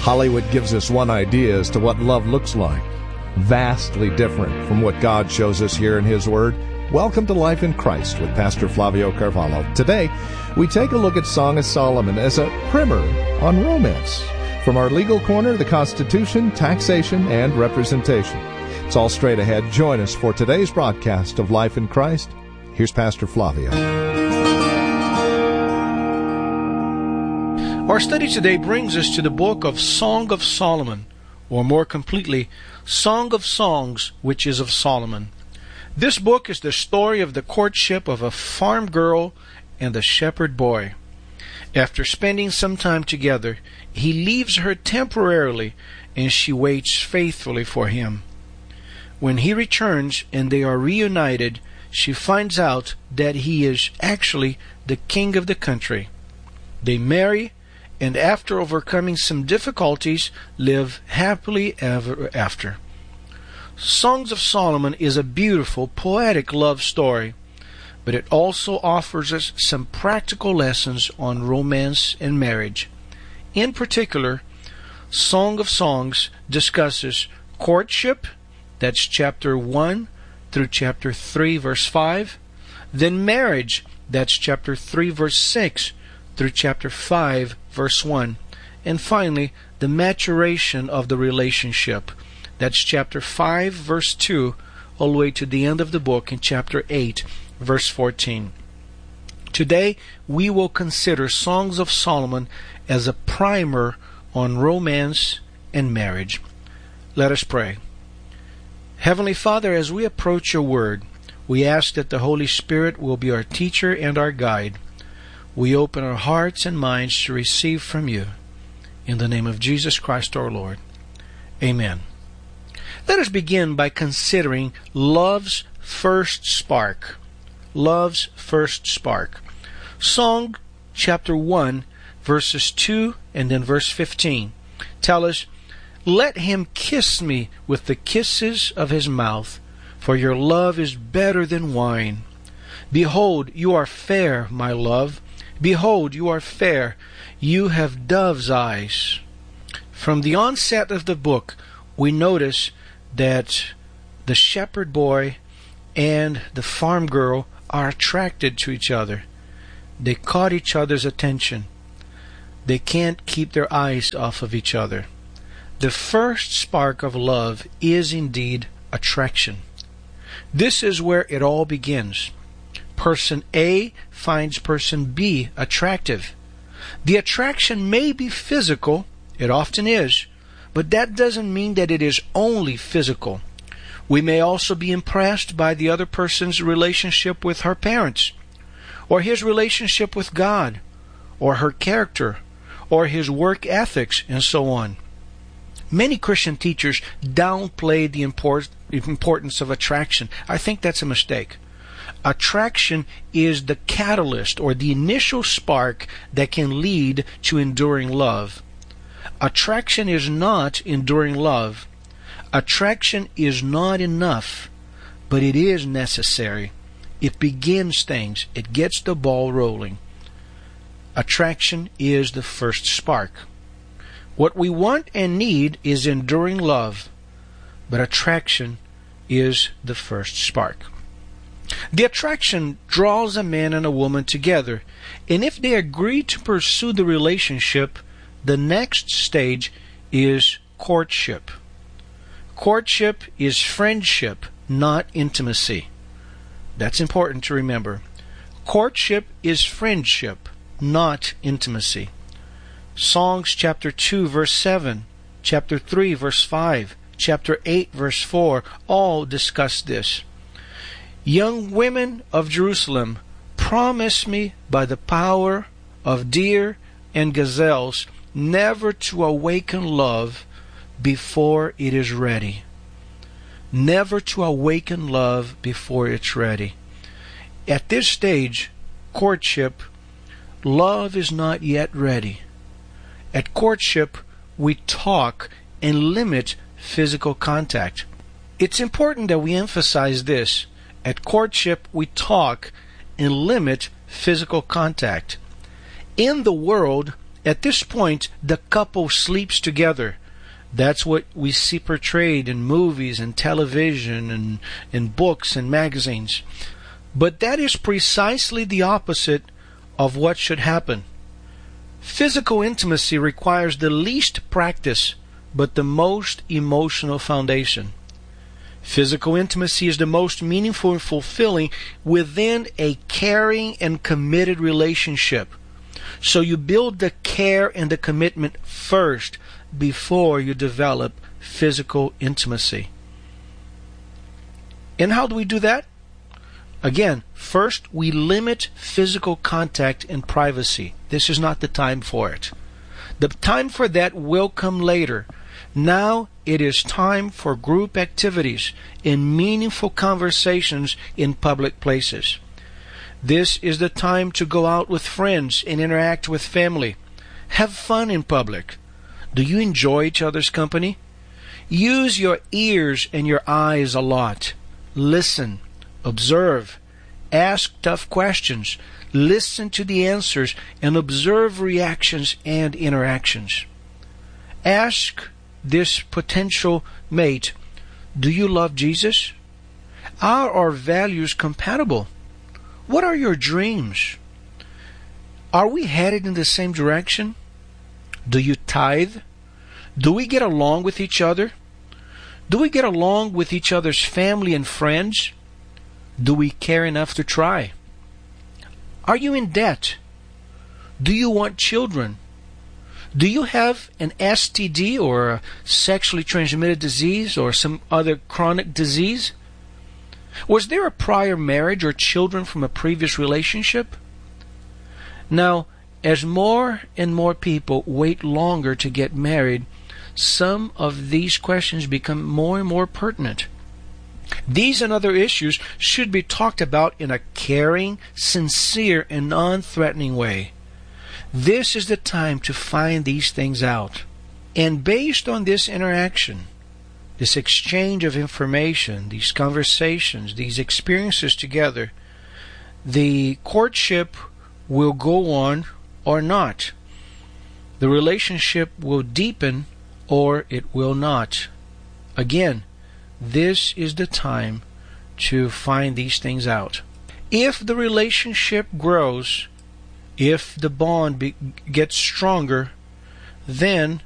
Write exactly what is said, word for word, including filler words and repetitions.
Hollywood gives us one idea as to what love looks like. Vastly different from what God shows us here in His Word. Welcome to Life in Christ with Pastor Flavio Carvalho. Today, we take a look at Song of Solomon as a primer on romance. From our legal corner, the Constitution, taxation, and representation. It's all straight ahead. Join us for today's broadcast of Life in Christ. Here's Pastor Flavio. Our study today brings us to the book of Song of Solomon, or more completely, Song of Songs, which is of Solomon. This book is the story of the courtship of a farm girl and a shepherd boy. After spending some time together, he leaves her temporarily, and she waits faithfully for him. When he returns and they are reunited, she finds out that he is actually the king of the country. They marry, and after overcoming some difficulties, live happily ever after. Songs of Solomon is a beautiful, poetic love story, but it also offers us some practical lessons on romance and marriage. In particular, Song of Songs discusses courtship, that's chapter one through chapter three, verse five, then marriage, that's chapter three, verse six, through chapter five, verse one, and finally, the maturation of the relationship. That's chapter five, verse two, all the way to the end of the book in chapter eight, verse fourteen. Today, we will consider Songs of Solomon as a primer on romance and marriage. Let us pray. Heavenly Father, as we approach your word, we ask that the Holy Spirit will be our teacher and our guide. We open our hearts and minds to receive from you. In the name of Jesus Christ our Lord. Amen. Let us begin by considering love's first spark. Love's first spark. Song chapter one, verses two and then verse fifteen tell us, "Let him kiss me with the kisses of his mouth, for your love is better than wine. Behold, you are fair, my love. Behold, you are fair. You have dove's eyes." From the onset of the book, we notice that the shepherd boy and the farm girl are attracted to each other. They caught each other's attention. They can't keep their eyes off of each other. The first spark of love is indeed attraction. This is where it all begins. Person A finds person B attractive. The attraction may be physical, it often is, but that doesn't mean that it is only physical. We may also be impressed by the other person's relationship with her parents, or his relationship with God, or her character, or his work ethics, and so on. Many Christian teachers downplay the import- importance of attraction. I think that's a mistake. Attraction is the catalyst or the initial spark that can lead to enduring love. Attraction is not enduring love. Attraction is not enough, but it is necessary. It begins things. It gets the ball rolling. Attraction is the first spark. What we want and need is enduring love, but attraction is the first spark. The attraction draws a man and a woman together, and if they agree to pursue the relationship, the next stage is courtship. Courtship is friendship, not intimacy. That's important to remember. Courtship is friendship, not intimacy. Songs chapter two, verse seven, chapter three, verse five, chapter eight, verse four, all discuss this. Young women of Jerusalem, promise me by the power of deer and gazelles never to awaken love before it is ready. Never to awaken love before it's ready. At this stage, courtship, love is not yet ready. At courtship, we talk and limit physical contact. It's important that we emphasize this. At courtship, we talk and limit physical contact. In the world, At this point, the couple sleeps together. That's what we see portrayed in movies and television and in books and magazines. But that is precisely the opposite of what should happen. Physical intimacy requires the least practice, but the most emotional foundation. Physical intimacy is the most meaningful and fulfilling within a caring and committed relationship. So you build the care and the commitment first before you develop physical intimacy. And how do we do that? Again, first we limit physical contact and privacy. This is not the time for it. The time for that will come later. Now it is time for group activities and meaningful conversations in public places. This is the time to go out with friends and interact with family. Have fun in public. Do you enjoy each other's company? Use your ears and your eyes a lot. Listen, observe, ask tough questions, listen to the answers, and observe reactions and interactions. Ask this potential mate, do you love Jesus? Are our values compatible? What are your dreams? Are we headed in the same direction? Do you tithe? Do we get along with each other? Do we get along with each other's family and friends? Do we care enough to try? Are you in debt? Do you want children? Do you have an S T D or a sexually transmitted disease or some other chronic disease? Was there a prior marriage or children from a previous relationship? Now, as more and more people wait longer to get married, some of these questions become more and more pertinent. These and other issues should be talked about in a caring, sincere, and non-threatening way. This is the time to find these things out. And based on this interaction, this exchange of information, these conversations, these experiences together, the courtship will go on or not. The relationship will deepen or it will not. Again, this is the time to find these things out. If the relationship grows, if the bond be- gets stronger, then